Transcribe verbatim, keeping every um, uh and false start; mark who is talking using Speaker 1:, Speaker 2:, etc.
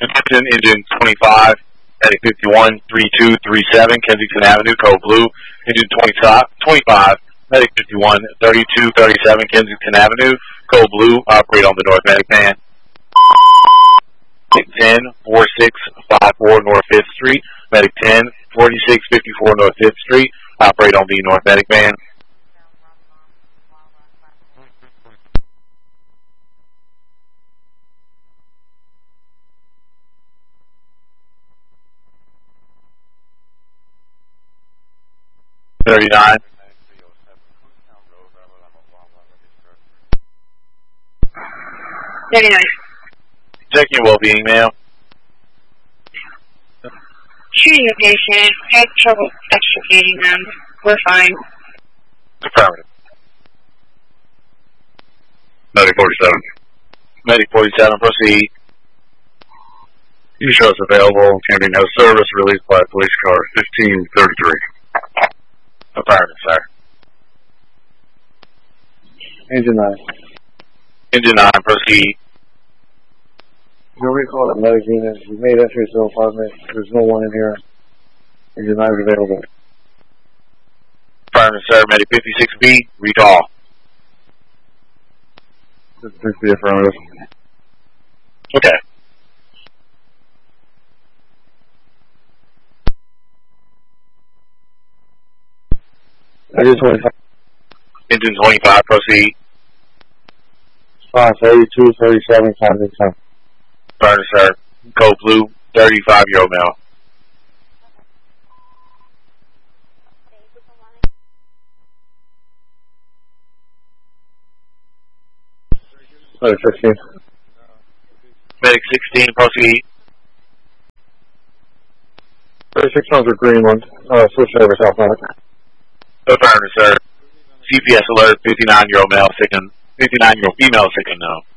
Speaker 1: Attention, engine twenty-five, medic fifty-one, thirty-two thirty-seven, Kensington Avenue, code blue. Engine twenty-five, medic fifty-one, thirty-two thirty-seven, Kensington Avenue, code blue. Operate on the North Medic Band. Medic ten, forty-six fifty-four North fifth Street. Medic ten, forty-six fifty-four North fifth Street. Operate on the North Medic Band. thirty-nine.
Speaker 2: thirty-nine.
Speaker 1: Checking your well-being, ma'am.
Speaker 2: Shooting a patient. Had trouble extricating them. We're fine.
Speaker 1: Affirmative.
Speaker 3: Medic forty-seven.
Speaker 1: Medic forty-seven, proceed.
Speaker 3: You show us available. Can be no service released by police car fifteen thirty-three.
Speaker 1: Affirmative, sir.
Speaker 4: Engine nine.
Speaker 1: Engine nine, proceed.
Speaker 4: You'll recall that medic unit. We made entry to the apartment. There's no one in here. Engine nine is available.
Speaker 1: Affirmative, sir. Medic fifty-six B, recall.
Speaker 4: fifty-six B affirmative.
Speaker 1: Okay.
Speaker 4: Engine twenty-five.
Speaker 1: Engine twenty-five, proceed.
Speaker 4: Response eighty-two thirty-seven, Kensington.
Speaker 1: Affirmative, sir. Code blue, thirty-five year old male.
Speaker 4: Medic sixteen.
Speaker 1: Medic sixteen, proceed.
Speaker 4: thirty-six hundred Greenland. Uh, switch over South Medic.
Speaker 1: Affirmative, sir. C P S alert, fifty-nine year old male, sick and fifty-nine year old female, sick and no.